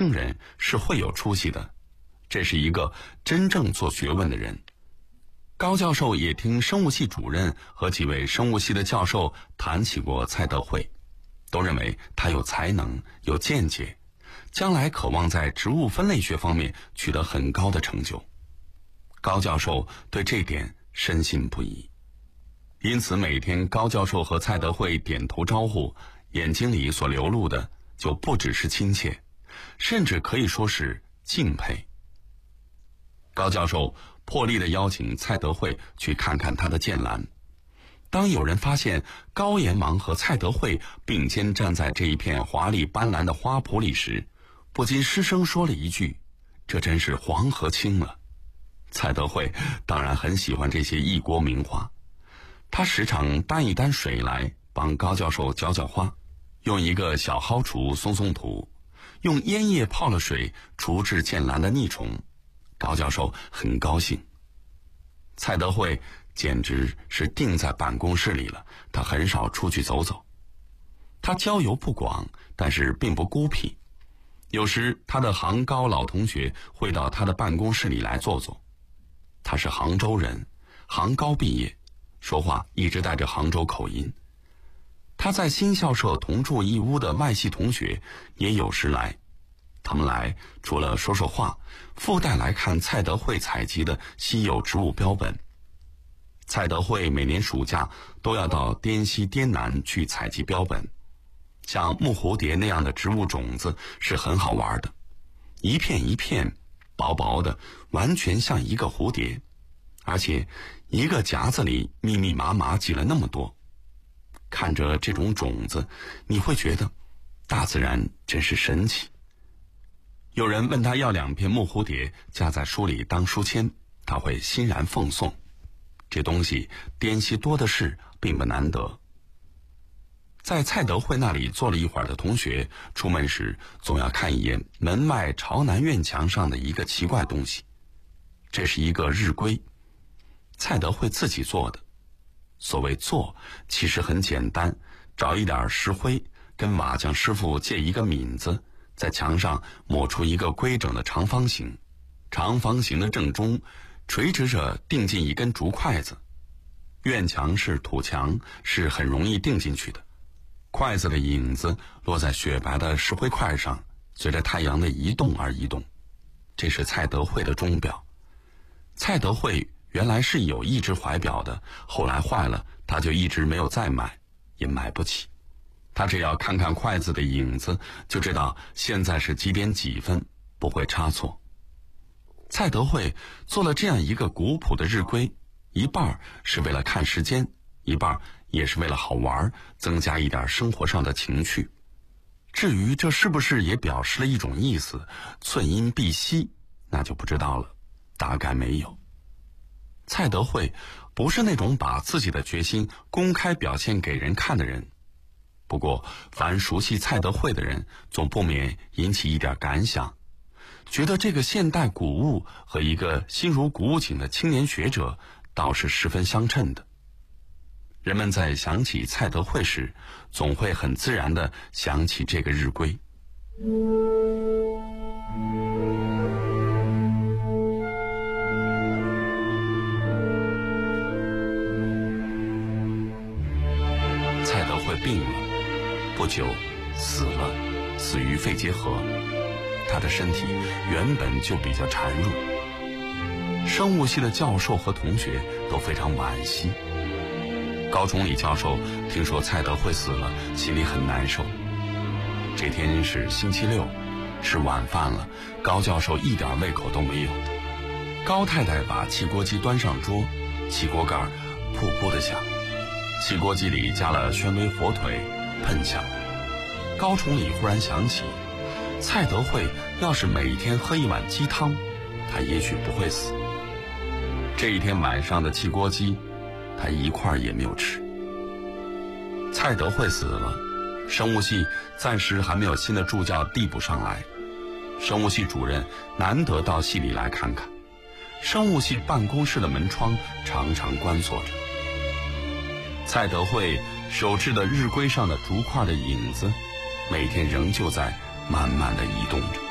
轻人是会有出息的，这是一个真正做学问的人。高教授也听生物系主任和几位生物系的教授谈起过蔡德惠，都认为他有才能、有见解，将来渴望在植物分类学方面取得很高的成就。高教授对这点深信不疑，因此每天高教授和蔡德惠点头招呼，眼睛里所流露的就不只是亲切，甚至可以说是敬佩。高教授破例地邀请蔡德惠去看看他的剑兰。当有人发现高岩芒和蔡德惠并肩站在这一片华丽斑斓的花圃里时，不禁失声说了一句：“这真是黄河青了。”蔡德惠当然很喜欢这些异国名花，他时常担一担水来帮高教授浇浇花，用一个小蒿锄松松土，用烟叶泡了水除治剑兰的腻虫。高教授很高兴。蔡德惠简直是定在办公室里了，他很少出去走走。他交友不广，但是并不孤僻。有时他的杭高老同学会到他的办公室里来坐坐。他是杭州人，杭高毕业，说话一直带着杭州口音。他在新校舍同住一屋的外系同学也有时来，他们来除了说说话，附带来看蔡德惠采集的稀有植物标本。蔡德惠每年暑假都要到滇西滇南去采集标本，像木蝴蝶那样的植物种子是很好玩的，一片一片薄薄的，完全像一个蝴蝶，而且一个夹子里密密麻麻挤了那么多。看着这种种子，你会觉得大自然真是神奇。有人问他要2片木蝴蝶夹在书里当书签，他会欣然奉送。这东西滇西多的是，并不难得。在蔡德惠那里坐了一会儿的同学，出门时总要看一眼门外朝南院墙上的一个奇怪东西。这是一个日龟，蔡德惠自己做的。所谓做，其实很简单，找一点石灰，跟瓦匠师傅借一个抿子，在墙上抹出一个规整的长方形，长方形的正中垂直着钉进一根竹筷子。院墙是土墙，是很容易钉进去的。筷子的影子落在雪白的石灰块上，随着太阳的移动而移动。这是蔡德惠的钟表。蔡德惠原来是有一只怀表的，后来坏了，他就一直没有再买，也买不起。他只要看看筷子的影子，就知道现在是几点几分，不会差错。蔡德惠做了这样一个古朴的日龟，一半是为了看时间，一半也是为了好玩，增加一点生活上的情趣。至于这是不是也表示了一种意思，寸阴必息，那就不知道了，大概没有。蔡德惠不是那种把自己的决心公开表现给人看的人，不过凡熟悉蔡德惠的人，总不免引起一点感想，觉得这个现代古物和一个心如古井的青年学者倒是十分相称的。人们在想起蔡德惠时，总会很自然地想起这个日龟。蔡德惠病了，不久死了，死于肺结核。他的身体原本就比较孱弱，生物系的教授和同学都非常惋惜。高崇礼教授听说蔡德惠死了，心里很难受。这天是星期六，吃晚饭了，高教授一点胃口都没有。高太太把汽锅鸡端上桌，汽锅盖噗噗地响，汽锅鸡里加了宣威火腿，喷香。高崇礼忽然想起，蔡德惠要是每天喝一碗鸡汤，他也许不会死。这一天晚上的汽锅鸡，他一块也没有吃。蔡德惠死了，生物系暂时还没有新的助教递补上来，生物系主任难得到系里来看看，生物系办公室的门窗常常关锁着。蔡德惠手制的日龟上的竹块的影子，每天仍旧在慢慢地移动着。